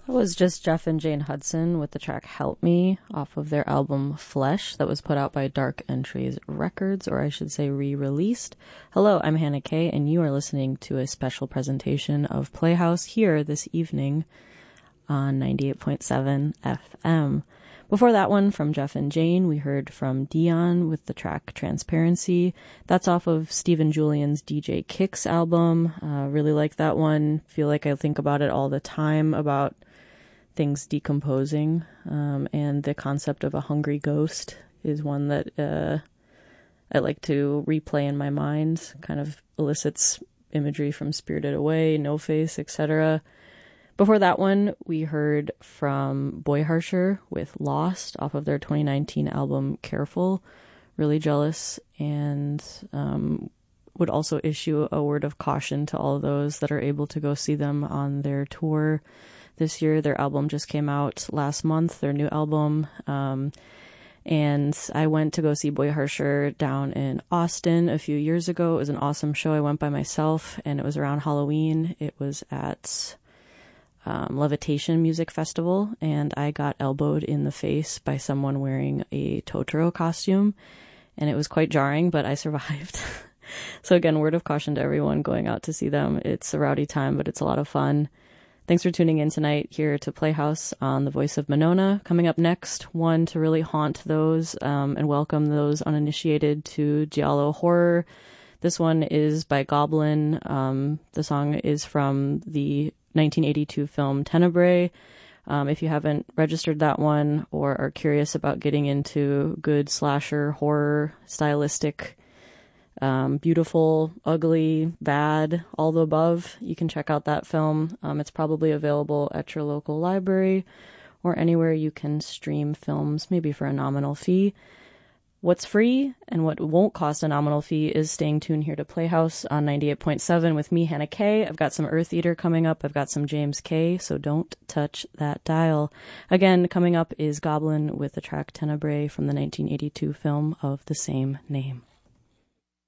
That was just Jeff and Jane Hudson with the track Help Me off of their album Flesh that was put out by Dark Entries Records, or I should say re-released. Hello, I'm Hannah Kay, and you are listening to a special presentation of Playhouse here this evening on 98.7 FM. Before that one, from Jeff and Jane, we heard from Dion with the track Transparency. That's off of Stephen Julian's DJ Kicks album. Really like that one. Feel like I think about it all the time, about things decomposing. And the concept of a hungry ghost is one that I like to replay in my mind. Kind of elicits imagery from Spirited Away, No Face, etc. Before that one, we heard from Boy Harsher with Lost off of their 2019 album Careful. Really jealous, and would also issue a word of caution to all those that are able to go see them on their tour this year. Their album just came out last month, their new album. And I went to go see Boy Harsher down in Austin a few years ago. It was an awesome show. I went by myself, and it was around Halloween. It was at Levitation Music Festival, and I got elbowed in the face by someone wearing a Totoro costume, and it was quite jarring, but I survived. So again, word of caution to everyone going out to see them. It's a rowdy time, but it's a lot of fun. Thanks for tuning in tonight here to Playhouse on The Voice of Monona. Coming up next, one to really haunt those and welcome those uninitiated to Giallo horror. This one is by Goblin. The song is from the 1982 film Tenebrae. If you haven't registered that one or are curious about getting into good slasher horror, stylistic, beautiful, ugly, bad, all the above, you can check out that film. It's probably available at your local library or anywhere you can stream films, maybe for a nominal fee. What's free and what won't cost a nominal fee is staying tuned here to Playhouse on 98.7 with me, Hannah Kay. I've got some Earth Eater coming up. I've got some James K, so don't touch that dial. Again, coming up is Goblin with the track Tenebrae from the 1982 film of the same name.